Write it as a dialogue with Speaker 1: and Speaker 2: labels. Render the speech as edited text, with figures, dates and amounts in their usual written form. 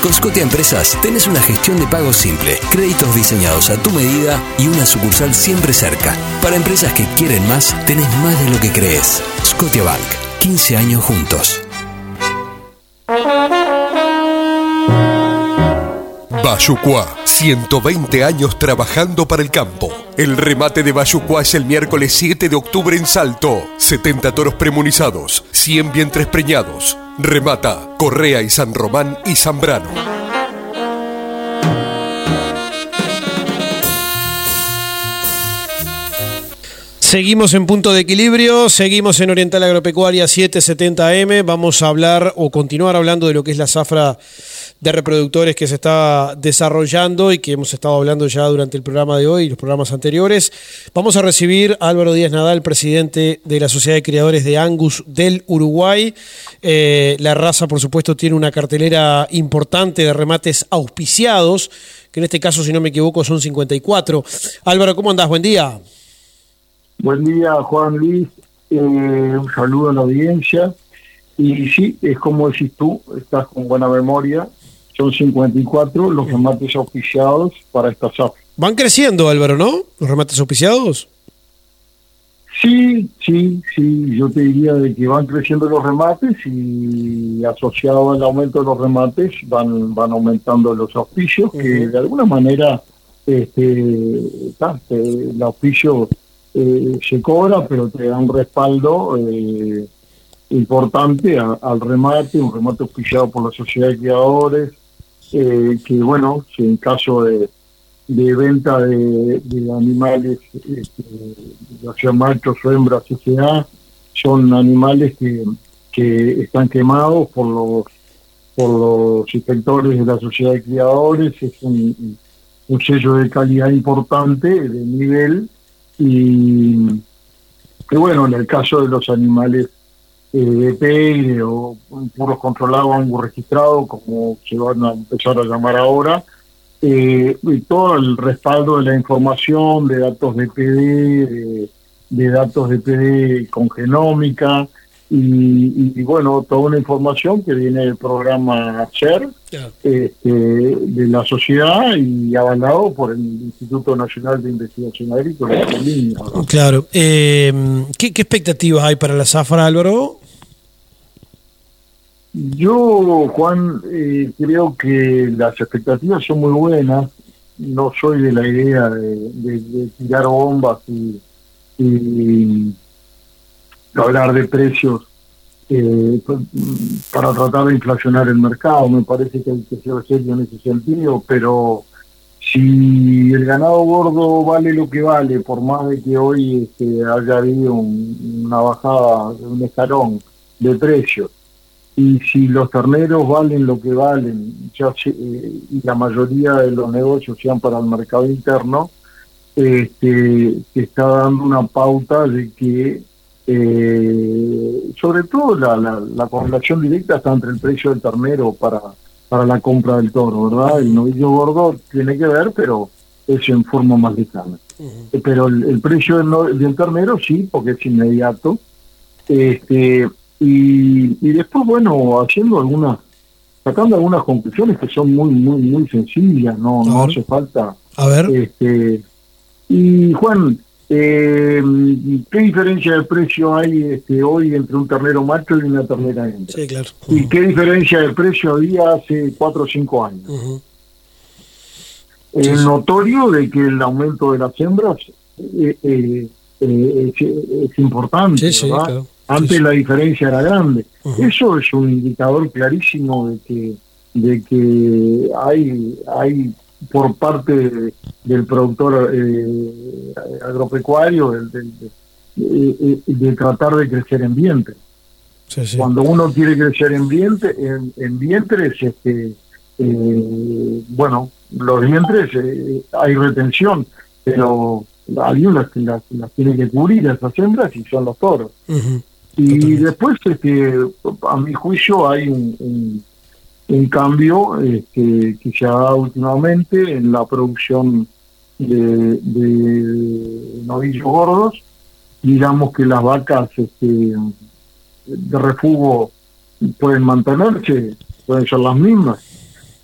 Speaker 1: Con Scotia Empresas tenés una gestión de pagos simple, créditos diseñados a tu medida y una sucursal siempre cerca. Para empresas que quieren más, tenés más de lo que crees. Scotia Bank, 15 años juntos.
Speaker 2: Bayucuá, 120 años trabajando para el campo. El remate de Bayucuá es el miércoles 7 de octubre en Salto. 70 toros premunizados, 100 vientres preñados. Remata Correa y San Román y Zambrano.
Speaker 3: Seguimos en Punto de Equilibrio, seguimos en Oriental Agropecuaria 770 AM. Vamos a hablar o continuar hablando de lo que es la zafra de reproductores que se está desarrollando y que hemos estado hablando ya durante el programa de hoy y los programas anteriores. Vamos a recibir a Álvaro Díaz Nadal, presidente de la Sociedad de Criadores de Angus del Uruguay. La raza, por supuesto, tiene una cartelera importante de remates auspiciados, que en este caso, si no me equivoco, son 54. Álvaro, ¿cómo andás? Buen día.
Speaker 4: Buen día, Juan Luis. Un saludo a la audiencia. Y sí, es como decís tú, estás con buena memoria. Son 54 los remates auspiciados para esta zafra.
Speaker 3: Van creciendo, Álvaro, ¿no? Los remates auspiciados.
Speaker 4: Sí. Yo te diría de que van creciendo los remates y asociado al aumento de los remates van aumentando los auspicios, que de alguna manera el auspicio se cobra, pero te da un respaldo importante al remate, un remate auspiciado por la Sociedad de Criadores, que bueno, si en caso de venta de animales, ya sea machos o hembras, CCA, son animales que están quemados por los inspectores de la Sociedad de Criadores. Es un sello de calidad importante, de nivel, y bueno, en el caso de los animales de peine o puros controlados, Angus registrados, como se van a empezar a llamar ahora, y todo el respaldo de la información, de datos de PD, de datos de PD con genómica, y bueno, toda una información que viene del programa CER, de la sociedad y avalado por el Instituto Nacional de Investigación Agrícola.
Speaker 3: Claro. ¿Qué expectativas hay para la zafra, Álvaro?
Speaker 4: Yo, Juan, creo que las expectativas son muy buenas. No soy de la idea de tirar bombas y hablar de precios para tratar de inflacionar el mercado. Me parece que hay que ser serio en ese sentido, pero si el ganado gordo vale lo que vale, por más de que hoy haya habido una bajada de un escalón de precios, y si los terneros valen lo que valen, y la mayoría de los negocios sean para el mercado interno, se está dando una pauta de que sobre todo la correlación directa está entre el precio del ternero para la compra del toro, ¿verdad? El novillo gordo tiene que ver, pero es en forma más lejana. Pero el precio del ternero sí, porque es inmediato. Y después, bueno, sacando algunas conclusiones que son muy, muy, muy sencillas, no hace falta.
Speaker 3: A ver.
Speaker 4: Y Juan, ¿qué diferencia de precio hay hoy entre un ternero macho y una ternera hembra?
Speaker 3: Sí, claro.
Speaker 4: ¿Y qué diferencia de precio había hace 4 o 5 años? Es notorio de que el aumento de las hembras es importante,
Speaker 3: sí,
Speaker 4: ¿verdad?
Speaker 3: Claro.
Speaker 4: Antes la diferencia era grande. Eso es un indicador clarísimo de que hay por parte del productor agropecuario de tratar de crecer en vientre.
Speaker 3: Sí.
Speaker 4: Cuando uno quiere crecer en vientres, bueno, los vientres hay retención, pero alguien las tiene que cubrir a esas hembras y son los toros. Y después, a mi juicio, hay un cambio que se ha dado últimamente en la producción de novillos gordos. Digamos que las vacas de refugo pueden mantenerse, pueden ser las mismas,